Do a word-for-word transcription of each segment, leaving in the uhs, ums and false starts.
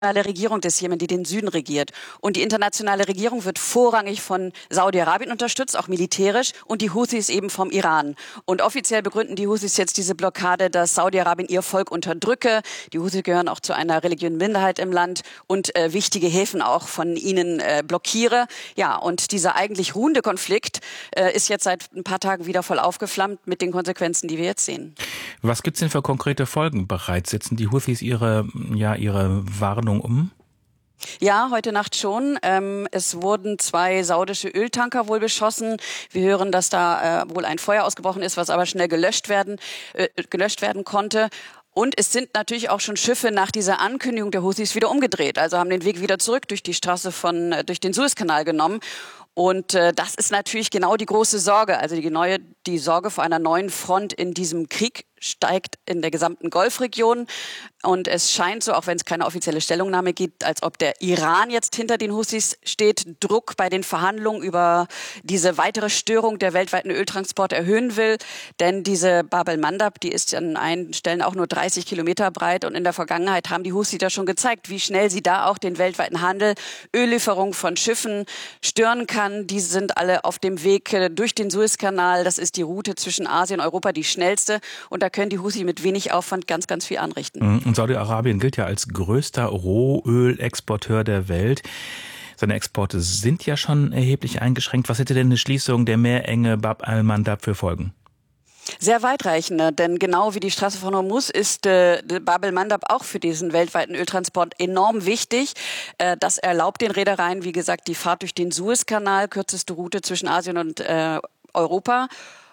Regierung des Jemen, die den Süden regiert. Und die internationale Regierung wird vorrangig von Saudi-Arabien unterstützt, auch militärisch, und die Houthis eben vom Iran. Und offiziell begründen die Houthis jetzt diese Blockade, dass Saudi-Arabien ihr Volk unterdrücke. Die Houthis gehören auch zu einer religiösen Minderheit im Land und äh, wichtige Häfen auch von ihnen äh, blockiere. Ja, und dieser eigentlich ruhende Konflikt äh, ist jetzt seit ein paar Tagen wieder voll aufgeflammt mit den Konsequenzen, die wir jetzt sehen. Was gibt's denn für konkrete Folgen bereits? Setzen die Houthis ihre, ja, ihre Warnung um? Ja, heute Nacht schon. Ähm, es wurden zwei saudische Öltanker wohl beschossen. Wir hören, dass da äh, wohl ein Feuer ausgebrochen ist, was aber schnell gelöscht werden, äh, gelöscht werden konnte. Und es sind natürlich auch schon Schiffe nach dieser Ankündigung der Houthis wieder umgedreht, also haben den Weg wieder zurück durch die Straße von, äh, durch den Suezkanal genommen. Und äh, das ist natürlich genau die große Sorge, also die neue, die Sorge vor einer neuen Front in diesem Krieg steigt in der gesamten Golfregion. Und es scheint so, auch wenn es keine offizielle Stellungnahme gibt, als ob der Iran jetzt hinter den Houthis steht, Druck bei den Verhandlungen über diese weitere Störung der weltweiten Öltransport erhöhen will. Denn diese Bab el-Mandab, die ist an einigen Stellen auch nur dreißig Kilometer breit. Und in der Vergangenheit haben die Houthis da schon gezeigt, wie schnell sie da auch den weltweiten Handel, Öllieferungen von Schiffen stören kann. Die sind alle auf dem Weg durch den Suezkanal. Das ist die Route zwischen Asien und Europa, die schnellste. Und da können die Houthis mit wenig Aufwand ganz, ganz viel anrichten. Und Saudi-Arabien gilt ja als größter Rohölexporteur der Welt. Seine Exporte sind ja schon erheblich eingeschränkt. Was hätte denn eine Schließung der Meerenge Bab el-Mandab für Folgen? Sehr weitreichende, denn genau wie die Straße von Hormuz ist äh, Bab el-Mandab auch für diesen weltweiten Öltransport enorm wichtig. Äh, das erlaubt den Reedereien, wie gesagt, die Fahrt durch den Suezkanal, kürzeste Route zwischen Asien und äh, Europa.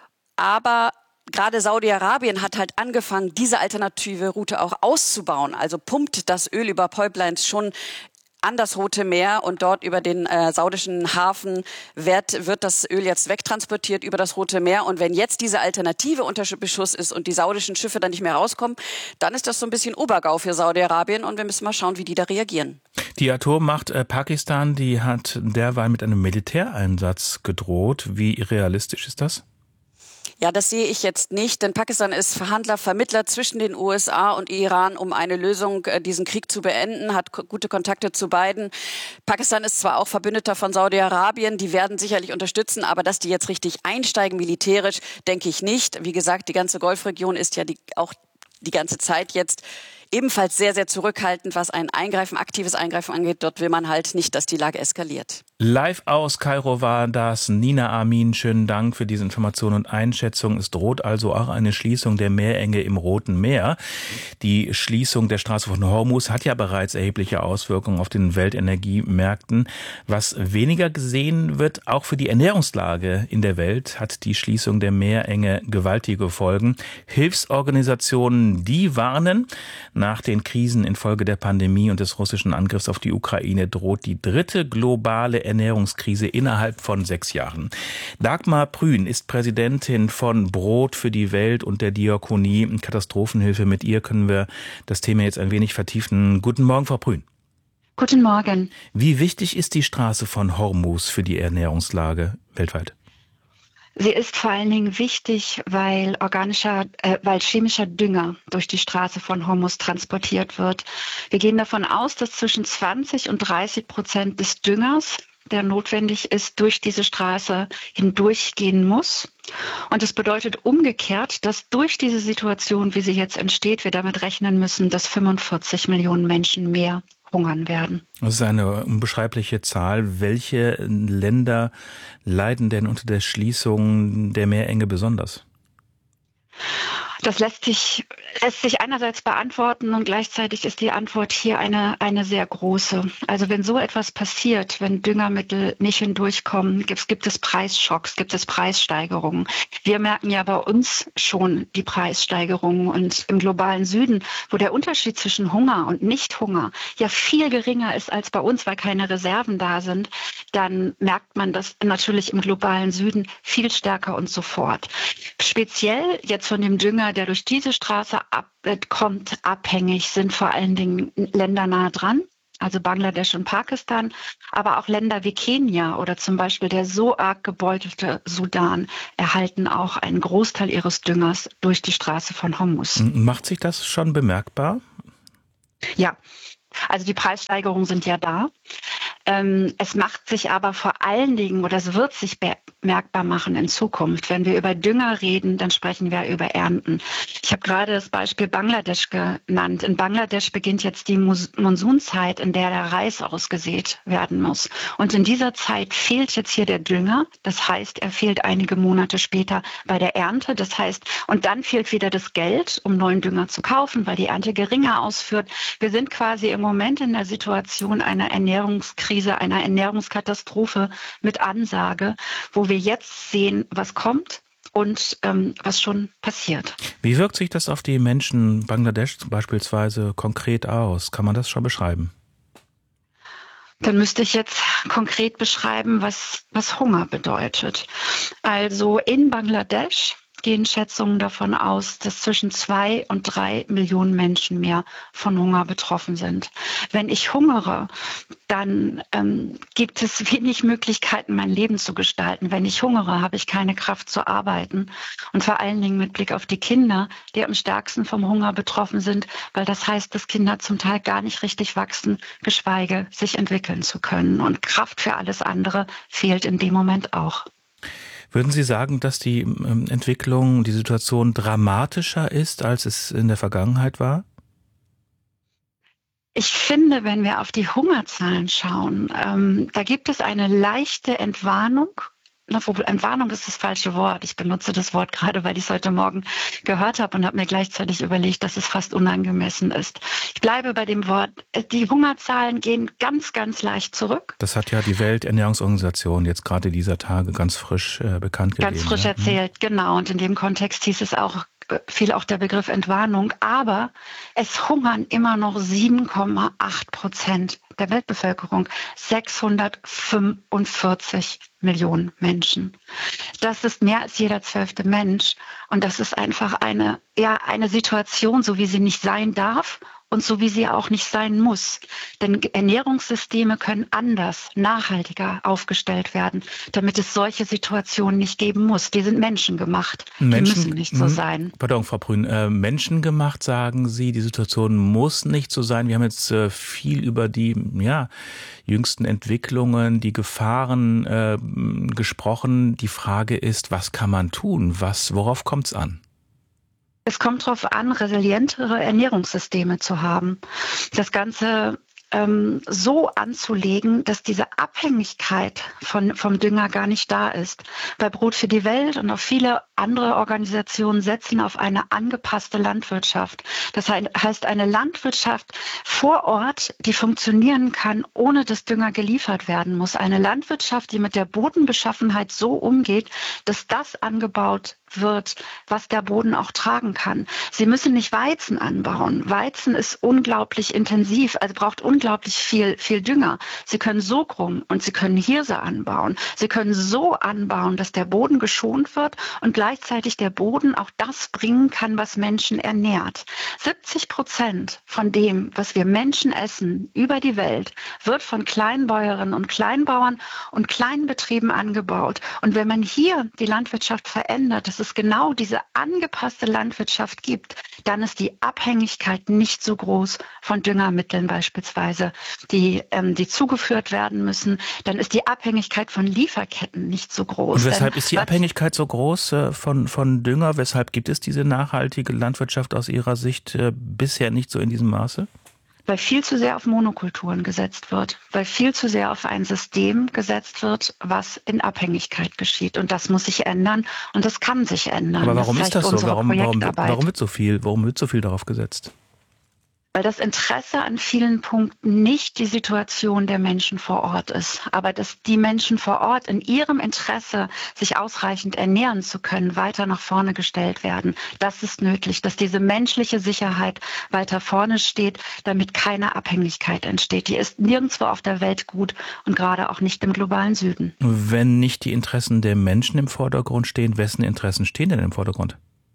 Aber gerade Saudi-Arabien hat halt angefangen, diese alternative Route auch auszubauen. Also pumpt das Öl über Pipelines schon an das Rote Meer und dort über den äh, saudischen Hafen wird, wird das Öl jetzt wegtransportiert über das Rote Meer. Und wenn jetzt diese Alternative unter Beschuss ist und die saudischen Schiffe dann nicht mehr rauskommen, dann ist das so ein bisschen Obergau für Saudi-Arabien und wir müssen mal schauen, wie die da reagieren. Die Atommacht äh, Pakistan, die hat derweil mit einem Militäreinsatz gedroht. Wie realistisch ist das? Ja, das sehe ich jetzt nicht, denn Pakistan ist Verhandler, Vermittler zwischen den U S A und Iran, um eine Lösung, diesen Krieg zu beenden, hat gute Kontakte zu beiden. Pakistan ist zwar auch Verbündeter von Saudi-Arabien, die werden sicherlich unterstützen, aber dass die jetzt richtig einsteigen militärisch, denke ich nicht. Wie gesagt, die ganze Golfregion ist ja die, auch die ganze Zeit jetzt ebenfalls sehr, sehr zurückhaltend, was ein Eingreifen, aktives Eingreifen angeht. Dort will man halt nicht, dass die Lage eskaliert. Live aus Kairo war das Nina Amin. Schönen Dank für diese Information und Einschätzung. Es droht also auch eine Schließung der Meerenge im Roten Meer. Die Schließung der Straße von Hormuz hat ja bereits erhebliche Auswirkungen auf den Weltenergiemärkten. Was weniger gesehen wird, auch für die Ernährungslage in der Welt, hat die Schließung der Meerenge gewaltige Folgen. Hilfsorganisationen, die warnen, nach den Krisen infolge der Pandemie und des russischen Angriffs auf die Ukraine droht die dritte globale Ernährungskrise innerhalb von sechs Jahren. Dagmar Prühn ist Präsidentin von Brot für die Welt und der Diakonie Katastrophenhilfe. Mit ihr können wir das Thema jetzt ein wenig vertiefen. Guten Morgen, Frau Prühn. Guten Morgen. Wie wichtig ist die Straße von Hormuz für die Ernährungslage weltweit? Sie ist vor allen Dingen wichtig, weil organischer, äh, weil chemischer Dünger durch die Straße von Hormuz transportiert wird. Wir gehen davon aus, dass zwischen zwanzig und dreißig Prozent des Düngers, der notwendig ist, durch diese Straße hindurchgehen muss. Und es bedeutet umgekehrt, dass durch diese Situation, wie sie jetzt entsteht, wir damit rechnen müssen, dass fünfundvierzig Millionen Menschen mehr hungern werden. Das ist eine unbeschreibliche Zahl. Welche Länder leiden denn unter der Schließung der Meerenge besonders? Das lässt sich, lässt sich einerseits beantworten und gleichzeitig ist die Antwort hier eine, eine sehr große. Also wenn so etwas passiert, wenn Düngermittel nicht hindurchkommen, gibt, gibt es Preisschocks, gibt es Preissteigerungen. Wir merken ja bei uns schon die Preissteigerungen und im globalen Süden, wo der Unterschied zwischen Hunger und Nichthunger ja viel geringer ist als bei uns, weil keine Reserven da sind, dann merkt man das natürlich im globalen Süden viel stärker und sofort. Speziell jetzt von dem Dünger, der durch diese Straße abkommt, abhängig sind vor allen Dingen Länder nahe dran, also Bangladesch und Pakistan, aber auch Länder wie Kenia oder zum Beispiel der so arg gebeutelte Sudan erhalten auch einen Großteil ihres Düngers durch die Straße von Hormuz. Macht sich das schon bemerkbar? Ja. Also die Preissteigerungen sind ja da. Ähm, es macht sich aber vor allen Dingen, oder es wird sich bemerkbar machen in Zukunft. Wenn wir über Dünger reden, dann sprechen wir über Ernten. Ich habe gerade das Beispiel Bangladesch genannt. In Bangladesch beginnt jetzt die Mus- Monsunzeit, in der der Reis ausgesät werden muss. Und in dieser Zeit fehlt jetzt hier der Dünger. Das heißt, er fehlt einige Monate später bei der Ernte. Das heißt, und dann fehlt wieder das Geld, um neuen Dünger zu kaufen, weil die Ernte geringer ausführt. Wir sind quasi im Moment in der Situation einer Ernährungskrise, einer Ernährungskatastrophe mit Ansage, wo wir jetzt sehen, was kommt und ähm, was schon passiert. Wie wirkt sich das auf die Menschen Bangladesch beispielsweise konkret aus? Kann man das schon beschreiben? Dann müsste ich jetzt konkret beschreiben, was, was Hunger bedeutet. Also in Bangladesch gehen Schätzungen davon aus, dass zwischen zwei und drei Millionen Menschen mehr von Hunger betroffen sind. Wenn ich hungere, dann ähm, gibt es wenig Möglichkeiten, mein Leben zu gestalten. Wenn ich hungere, habe ich keine Kraft zu arbeiten. Und vor allen Dingen mit Blick auf die Kinder, die am stärksten vom Hunger betroffen sind, weil das heißt, dass Kinder zum Teil gar nicht richtig wachsen, geschweige sich entwickeln zu können. Und Kraft für alles andere fehlt in dem Moment auch. Würden Sie sagen, dass die Entwicklung, die Situation dramatischer ist, als es in der Vergangenheit war? Ich finde, wenn wir auf die Hungerzahlen schauen, ähm, da gibt es eine leichte Entwarnung. Entwarnung ist das falsche Wort. Ich benutze das Wort gerade, weil ich es heute Morgen gehört habe und habe mir gleichzeitig überlegt, dass es fast unangemessen ist. Ich bleibe bei dem Wort, die Hungerzahlen gehen ganz, ganz leicht zurück. Das hat ja die Welternährungsorganisation jetzt gerade dieser Tage ganz frisch äh, bekannt gegeben. Ganz frisch ja? erzählt, genau. Und in dem Kontext hieß es auch, fiel auch der Begriff Entwarnung. Aber es hungern immer noch sieben Komma acht Prozent der Weltbevölkerung, sechshundertfünfundvierzig Millionen Menschen. Das ist mehr als jeder zwölfte Mensch. Und das ist einfach eine, ja, eine Situation, so wie sie nicht sein darf und so wie sie auch nicht sein muss. Denn Ernährungssysteme können anders, nachhaltiger aufgestellt werden, damit es solche Situationen nicht geben muss. Die sind menschengemacht. Menschen, die müssen nicht so sein. Pardon, Frau Brün, äh, menschengemacht, sagen Sie, die Situation muss nicht so sein. Wir haben jetzt äh, viel über die ja, jüngsten Entwicklungen, die Gefahren äh, gesprochen. Die Frage ist, was kann man tun? Was, worauf kommt es an? Es kommt darauf an, resilientere Ernährungssysteme zu haben. Das Ganze ähm, so anzulegen, dass diese Abhängigkeit von, vom Dünger gar nicht da ist. Bei Brot für die Welt und auch viele andere Organisationen setzen auf eine angepasste Landwirtschaft. Das heißt eine Landwirtschaft vor Ort, die funktionieren kann, ohne dass Dünger geliefert werden muss. Eine Landwirtschaft, die mit der Bodenbeschaffenheit so umgeht, dass das angebaut wird, was der Boden auch tragen kann. Sie müssen nicht Weizen anbauen. Weizen ist unglaublich intensiv, also braucht unglaublich viel, viel Dünger. Sie können Sorghum und Sie können Hirse anbauen. Sie können so anbauen, dass der Boden geschont wird und gleichzeitig der Boden auch das bringen kann, was Menschen ernährt. siebzig Prozent von dem, was wir Menschen essen über die Welt, wird von Kleinbäuerinnen und Kleinbauern und kleinen Betrieben angebaut. Und wenn man hier die Landwirtschaft verändert, dass es genau diese angepasste Landwirtschaft gibt, dann ist die Abhängigkeit nicht so groß von Düngermitteln beispielsweise, die, ähm, die zugeführt werden müssen. Dann ist die Abhängigkeit von Lieferketten nicht so groß. Und weshalb Denn, ist die Abhängigkeit so groß äh, von, von Dünger? Weshalb gibt es diese nachhaltige Landwirtschaft aus Ihrer Sicht äh, bisher nicht so in diesem Maße? Weil viel zu sehr auf Monokulturen gesetzt wird, weil viel zu sehr auf ein System gesetzt wird, was in Abhängigkeit geschieht. Und das muss sich ändern und das kann sich ändern. Aber warum das ist das so? Warum, warum, warum wird so viel, warum wird so viel darauf gesetzt? Weil das Interesse an vielen Punkten nicht die Situation der Menschen vor Ort ist, aber dass die Menschen vor Ort in ihrem Interesse, sich ausreichend ernähren zu können, weiter nach vorne gestellt werden. Das ist nötig, dass diese menschliche Sicherheit weiter vorne steht, damit keine Abhängigkeit entsteht. Die ist nirgendwo auf der Welt gut und gerade auch nicht im globalen Süden. Wenn nicht die Interessen der Menschen im Vordergrund stehen, wessen Interessen stehen denn im Vordergrund?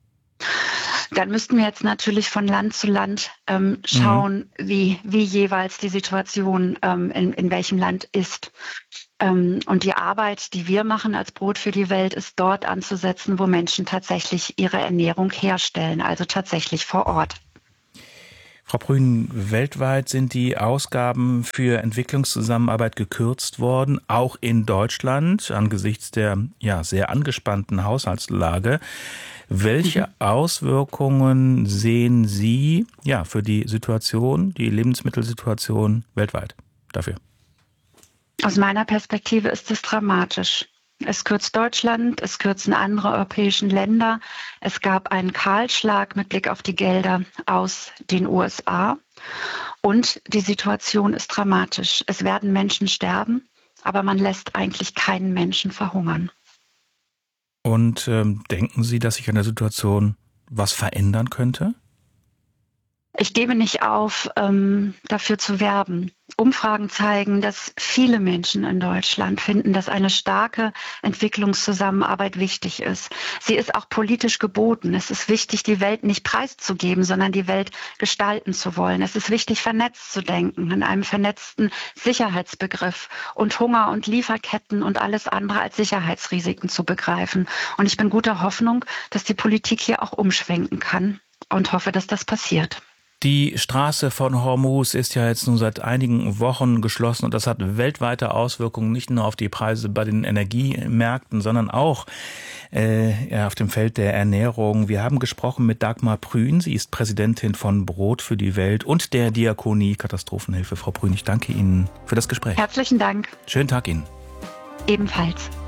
Dann müssten wir jetzt natürlich von Land zu Land ähm, schauen, mhm. wie, wie jeweils die Situation ähm, in, in welchem Land ist. Ähm, und die Arbeit, die wir machen als Brot für die Welt, ist dort anzusetzen, wo Menschen tatsächlich ihre Ernährung herstellen, also tatsächlich vor Ort. Frau Prün, weltweit sind die Ausgaben für Entwicklungszusammenarbeit gekürzt worden, auch in Deutschland angesichts der ja sehr angespannten Haushaltslage. Welche Auswirkungen sehen Sie ja für die Situation, die Lebensmittelsituation weltweit dafür? Aus meiner Perspektive ist es dramatisch. Es kürzt Deutschland, es kürzen andere europäische Länder. Es gab einen Kahlschlag mit Blick auf die Gelder aus den U S A. Und die Situation ist dramatisch. Es werden Menschen sterben, aber man lässt eigentlich keinen Menschen verhungern. Und ähm, denken Sie, dass sich an der Situation was verändern könnte? Ich gebe nicht auf, ähm, dafür zu werben. Umfragen zeigen, dass viele Menschen in Deutschland finden, dass eine starke Entwicklungszusammenarbeit wichtig ist. Sie ist auch politisch geboten. Es ist wichtig, die Welt nicht preiszugeben, sondern die Welt gestalten zu wollen. Es ist wichtig, vernetzt zu denken, in einem vernetzten Sicherheitsbegriff und Hunger und Lieferketten und alles andere als Sicherheitsrisiken zu begreifen. Und ich bin guter Hoffnung, dass die Politik hier auch umschwenken kann und hoffe, dass das passiert. Die Straße von Hormuz ist ja jetzt nun seit einigen Wochen geschlossen und das hat weltweite Auswirkungen, nicht nur auf die Preise bei den Energiemärkten, sondern auch äh, ja, auf dem Feld der Ernährung. Wir haben gesprochen mit Dagmar Prün, sie ist Präsidentin von Brot für die Welt und der Diakonie Katastrophenhilfe. Frau Prün, ich danke Ihnen für das Gespräch. Herzlichen Dank. Schönen Tag Ihnen. Ebenfalls.